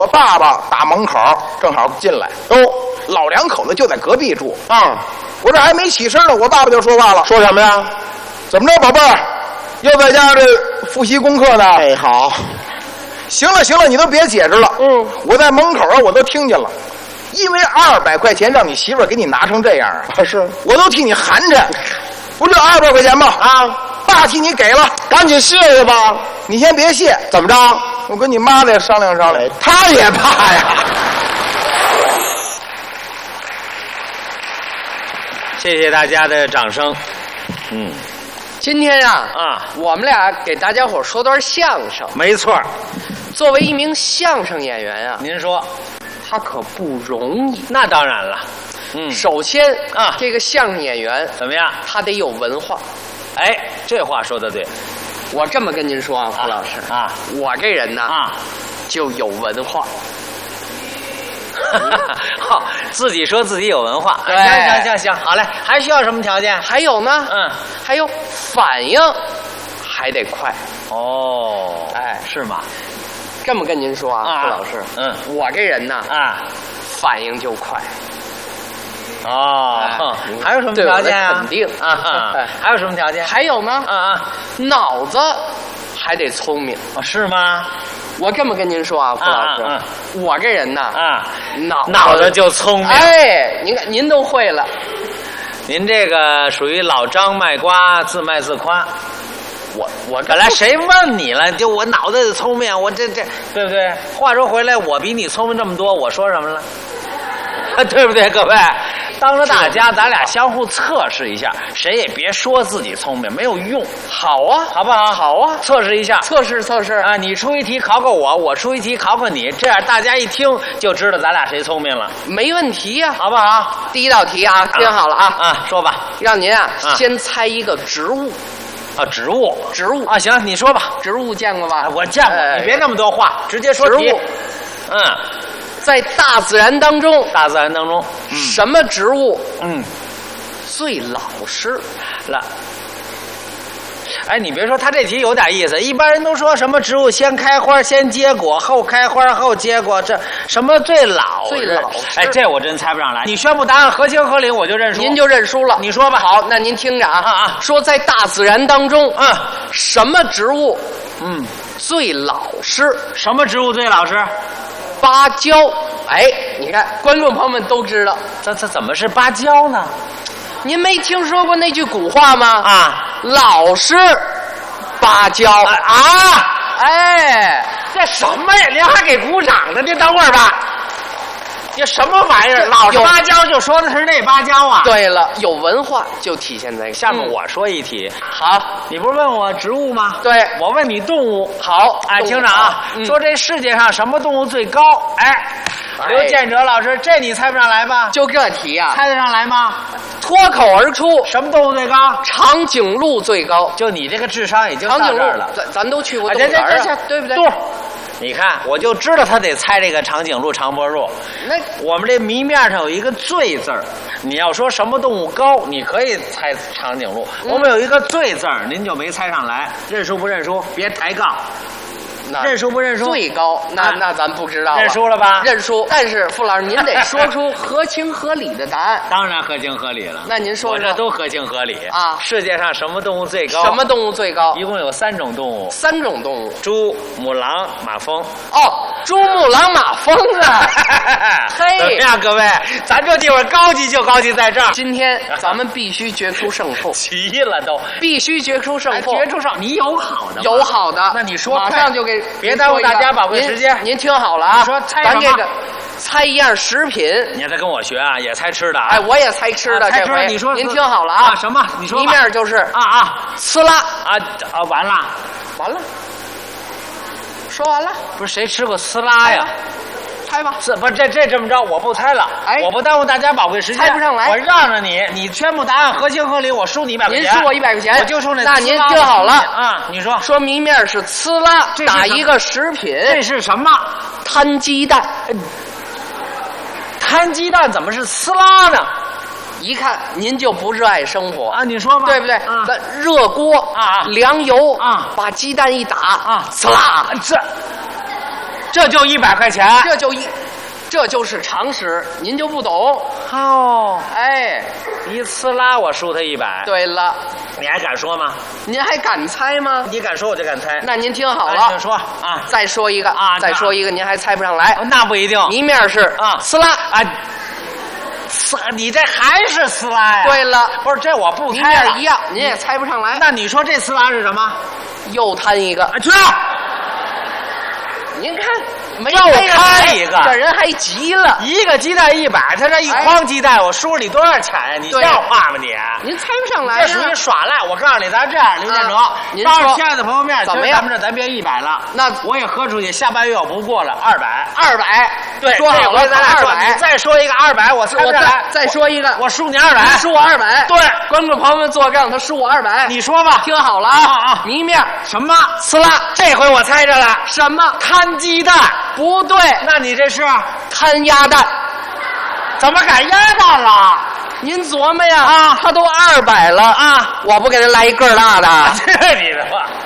我爸爸打门口正好进来，老两口子就在隔壁住啊。我这还没起身呢，我爸爸就说话了， 说什么呀？ 怎么着，宝贝儿，又在家这复习功课呢？ 哎，好， 行了行了，你都别解释了。我在门口啊，我都听见了，因为200块钱让你媳妇儿给你拿成这样啊， 是， 我都替你寒碜。不就200块钱吗？ 啊， 爸替你给了， 赶紧谢谢吧。 你先别谢， 怎么着？ 我跟你妈再商量商量。 他也怕呀。 谢谢大家的掌声。 今天呀，我们俩给大家伙说段相声。 没错。 作为一名相声演员啊， 您说， 他可不容易。 那当然了。 首先啊，这个相声演员怎么样？ 他得有文化。 哎，这话说得对。 我这么跟您说啊，胡老师啊，我这人呢就有文化。 好，自己说自己有文化。行，好嘞。还需要什么条件？ 还有呢，还有反应还得快。 哦，哎，是吗？ 这么跟您说啊，胡老师，我这人呢反应就快。 哦，还有什么条件啊？ 肯定啊， 还有什么条件？ 还有呢，脑子还得聪明。 是吗？ 我这么跟您说啊，胡老师，我这人呢， 脑子就聪明。 哎，您看您都会了。 您这个属于老张卖瓜，自卖自夸。我本来谁问你了？就我脑子聪明，我这对不对？话说回来，我比你聪明这么多，我说什么了？对不对，各位？当着大家，咱俩相互测试一下，谁也别说自己聪明，没有用。 好啊， 好不好？ 好啊， 测试一下， 测试啊！ 你出一题考考我，我出一题考考你，这样大家一听就知道咱俩谁聪明了。 没问题呀， 好不好？ 第一道题啊，听好了啊， 说吧， 让您先猜一个植物。 植物啊，行，你说吧。 植物见过吧？ 我见过，你别那么多话，直接说题。 植物，在大自然当中，什么植物最老实了？ 哎，你别说，他这题有点意思。一般人都说什么植物先开花先结果，后开花后结果，这什么最老实？哎，这我真猜不上来。你宣布答案合情合理，我就认输。 您就认输了。 你说吧。 好，那您听着啊，说在大自然当中，什么植物最老实？ 什么植物最老实？ 芭蕉。哎，你看，观众朋友们都知道， 这怎么是芭蕉呢？ 您没听说过那句古话吗？老实芭蕉哎， 这什么呀？您还给鼓掌呢？您等会儿吧。这什么玩意儿？老实芭蕉就说的是那芭蕉啊？ 对了，有文化就体现在下面我说一题。 好， 你不是问我植物吗？ 对， 我问你动物。 好， 哎，听着啊，说这世界上什么动物最高？哎，刘建哲老师，这你猜不上来吧？ 就这题啊， 猜得上来吗？ 脱口而出， 什么动物最高？ 长颈鹿最高。 就你这个智商已经到这儿了。 咱都去过动物园啊，对不对？ 你看，我就知道他得猜这个长颈鹿、长脖鹿。 那我们这谜面上有一个“最”字儿，你要说什么动物高，你可以猜长颈鹿。我们有一个“最”字儿，您就没猜上来，认输不认输？别抬杠。认输不认输？ 最高，那咱不知道了。 认输了吧？ 认输。但是傅老师，您得说出合情合理的答案。 当然合情合理了。 那您说我这都合情合理啊！ 世界上什么动物最高？ 什么动物最高？ 一共有3种动物。 3种动物： 猪、母狼、马蜂。 哦，猪、母狼、马蜂啊！ 嘿，怎么样，各位？咱这地方高级就高级在这儿。 今天咱们必须决出胜负。 齐了都， 必须决出胜负。 决出胜，你有好的吗？ 有好的。 那你说， 马上就给。 别耽误大家宝贵时间。 您听好了啊！ 你说猜什么？ 咱这个猜一样食品。 你还在跟我学啊？也猜吃的啊？ 哎，我也猜吃的。 猜吃的，你说。 您听好了啊！ 什么？你说。 谜面就是呲啦完了， 说完了。 不是谁吃过呲啦呀？ 猜吧。 不是这么着，我不猜了。 哎， 我不耽误大家宝贵时间。 猜不上来， 我让着你，你宣布答案合情合理，我输你100块钱。 您输我100块钱， 我就输那。 那您听好了啊，你说。 说谜面是呲啦，打一个食品。 这是什么？ 摊鸡蛋。 摊鸡蛋怎么是呲啦呢？ 一看您就不热爱生活啊！你说吧， 对不对？咱热锅凉油把鸡蛋一打呲啦， 这就100块钱。 这就是常识，您就不懂。 哦， 哎， 一次拉我输他100。 对了， 你还敢说吗？ 您还敢猜吗？ 你敢说我就敢猜。 那您听好了， 请说啊。 再说一个啊，再说一个，您还猜不上来。 那不一定。 谜面是啊， 撕拉啊。你这还是撕拉呀？ 对了， 不是这我不猜。 谜面一样，您也猜不上来。 那你说这撕拉是什么？ 又摊一个。 去。 您看，没又摊一个， 这人还急了。 一个鸡蛋100，他这一筐鸡蛋，我输你多少钱呀？你像话吗你？ 您猜不上来， 这属于耍赖。我告诉你，咱这样，刘建成， 您说亲爱的朋友面， 怎么样？ 咱别100了， 那我也喝出去，下半月我不过了 200，对， 说好了，咱俩说，你再说一个200，我猜不上来。 再说一个， 我输你200， 输我200。 对， 观众朋友们做账，他输我200。 你说吧， 听好了啊！谜面什么？ 撕拉， 这回我猜着了， 什么？ 摊鸡蛋。 不对， 那你这是摊鸭蛋？ 怎么改鸭蛋了？ 您琢磨呀！ 啊， 他都200了啊， 我不给他来一个大的？ 这你的话。